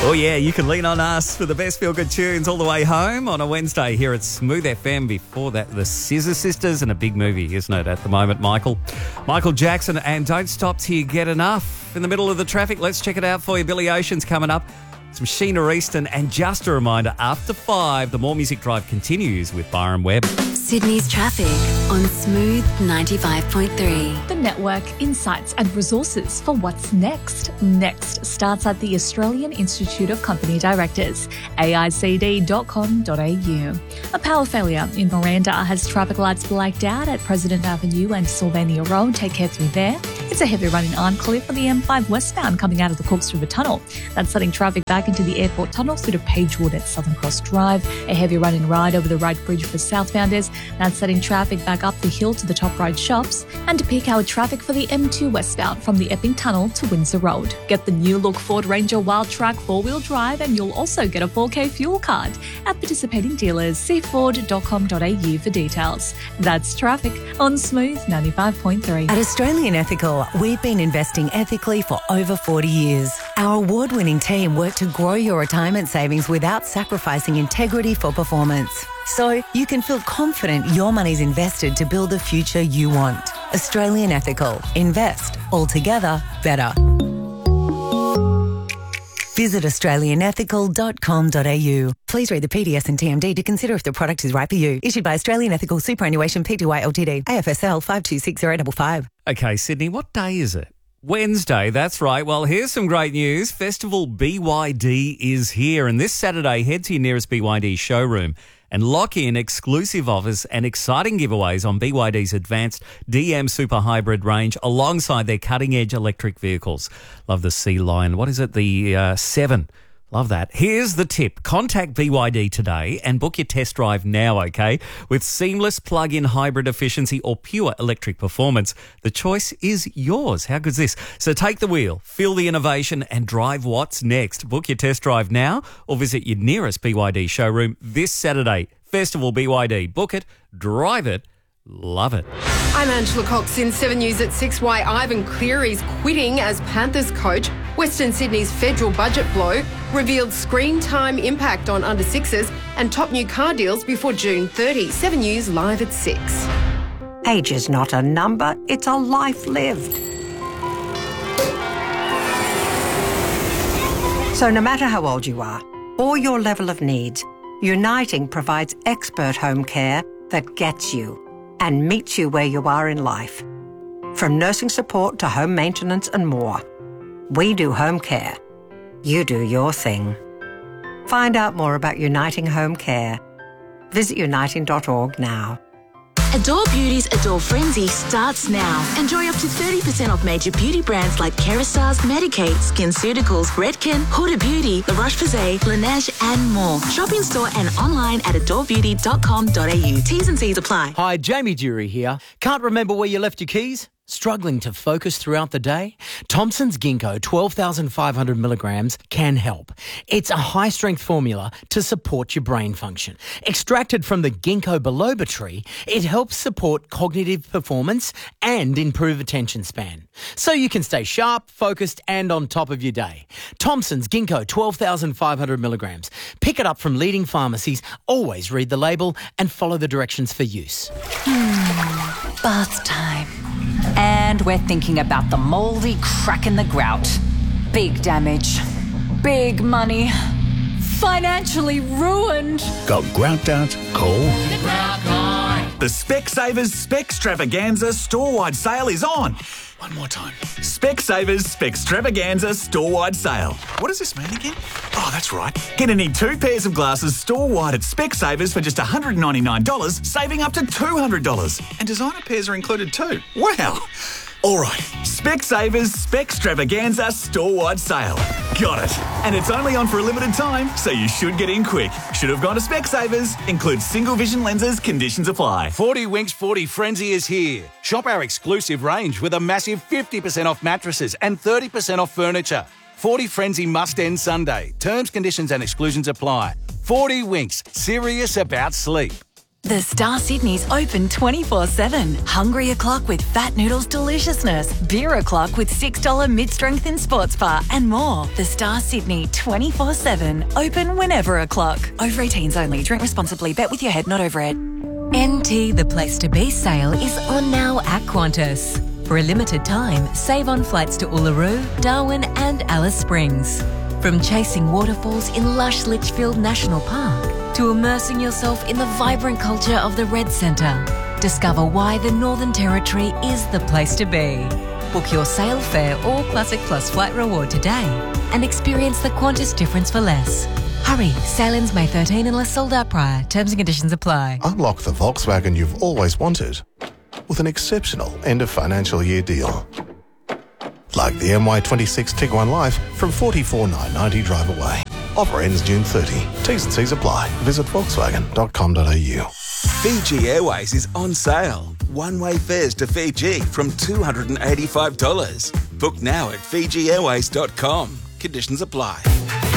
Oh yeah, you can lean on us for the best feel-good tunes all the way home on a Wednesday here at Smooth FM. Before that, the Scissor Sisters and a big movie, isn't it, at the moment, Michael Jackson and Don't Stop Till You Get Enough. In the middle of the traffic, let's check it out for you. Billy Ocean's coming up. Some Sheena Easton, and just a reminder, after 5, the More Music Drive continues with Byron Webb. Sydney's traffic on Smooth 95.3. The network, insights and resources for what's next. Next starts at the Australian Institute of Company Directors, aicd.com.au. A power failure in Miranda has traffic lights blacked out at President Avenue and Sylvania Road. Take care through there. It's a heavy run in Arncliffe for the M5 westbound coming out of the Cooks River Tunnel. That's setting traffic back into the airport tunnel through to Pagewood at Southern Cross Drive. A heavy run in Ryde over the Ryde Bridge for southbounders. That's setting traffic back up the hill to the Top Ryde shops. And peak hour traffic for the M2 westbound from the Epping Tunnel to Windsor Road. Get the new look Ford Ranger Wild Track 4-wheel drive and you'll also get a 4K fuel card. At participating dealers, see ford.com.au for details. That's traffic on Smooth 95.3. At Australian Ethical, we've been investing ethically for over 40 years. Our award-winning team work to grow your retirement savings without sacrificing integrity for performance. So you can feel confident your money's invested to build the future you want. Australian Ethical. Invest. Altogether better. Visit australianethical.com.au. Please read the PDS and TMD to consider if the product is right for you. Issued by Australian Ethical Superannuation Pty Ltd. AFSL 5260055. Okay, Sydney, what day is it? Wednesday, that's right. Well, here's some great news. Festival BYD is here, and this Saturday, head to your nearest BYD showroom and lock in exclusive offers and exciting giveaways on BYD's advanced DM Super Hybrid range alongside their cutting-edge electric vehicles. Love the Sea Lion. What is it? The 7. Love that. Here's the tip. Contact BYD today and book your test drive now, okay? With seamless plug-in hybrid efficiency or pure electric performance, the choice is yours. How good's this? So take the wheel, feel the innovation and drive what's next. Book your test drive now or visit your nearest BYD showroom this Saturday. Festival BYD. Book it, drive it, love it. I'm Angela Cox in 7 News at 6. Why Ivan Cleary's quitting as Panthers coach. Western Sydney's federal budget blow revealed screen time impact on under sixes and top new car deals before June 30. 7 News live at 6. Age is not a number, it's a life lived. So no matter how old you are or your level of needs, Uniting provides expert home care that gets you and meets you where you are in life. From nursing support to home maintenance and more. We do home care. You do your thing. Find out more about Uniting Home Care. Visit uniting.org now. Adore Beauty's Adore Frenzy starts now. Enjoy up to 30% off major beauty brands like Kerastase, Medik8, SkinCeuticals, Redken, Huda Beauty, La Roche-Posay, Laneige and more. Shop in store and online at adorebeauty.com.au. T's and C's apply. Hi, Jamie Dury here. Can't remember where you left your keys? Struggling to focus throughout the day? Thompson's Ginkgo 12,500 milligrams can help. It's a high-strength formula to support your brain function. Extracted from the ginkgo biloba tree, it helps support cognitive performance and improve attention span. So you can stay sharp, focused and on top of your day. Thompson's Ginkgo 12,500 milligrams. Pick it up from leading pharmacies. Always read the label and follow the directions for use. Bath time. And we're thinking about the mouldy crack in the grout. Big damage. Big money. Financially ruined. Got grout out? Call the Grout Guy. The Specsavers Specstravaganza store-wide sale is on. One more time. Specsavers Specstravaganza store-wide sale. What does this mean again? Oh, that's right. Get any 2 pairs of glasses store-wide at Specsavers for just $199, saving up to $200. And designer pairs are included too. Wow. All right. Specsavers Specstravaganza store-wide sale. Got it. And it's only on for a limited time, so you should get in quick. Should have gone to Specsavers. Includes single vision lenses. Conditions apply. 40 Winks 40 Frenzy is here. Shop our exclusive range with a massive 50% off mattresses and 30% off furniture. 40 Frenzy must end Sunday. Terms, conditions and exclusions apply. 40 Winks. Serious about sleep. The Star Sydney's open 24/7. Hungry o'clock with Fat Noodles deliciousness. Beer o'clock with $6 mid-strength in sports bar and more. The Star Sydney 24/7. Open whenever o'clock. Over 18s only. Drink responsibly. Bet with your head, not over it. NT The Place to Be sale is on now at Qantas. For a limited time, save on flights to Uluru, Darwin and Alice Springs. From chasing waterfalls in lush Litchfield National Park to immersing yourself in the vibrant culture of the Red Centre, discover why the Northern Territory is the place to be. Book your sail fare or Classic Plus flight reward today and experience the Qantas difference for less. Hurry, sail-ins May 13 unless sold out prior. Terms and conditions apply. Unlock the Volkswagen you've always wanted with an exceptional end of financial year deal. Like the MY26 Tiguan Life from $44,990 drive away. Offer ends June 30. T's and C's apply. Visit volkswagen.com.au. Fiji Airways is on sale. One-way fares to Fiji from $285. Book now at FijiAirways.com. Conditions apply.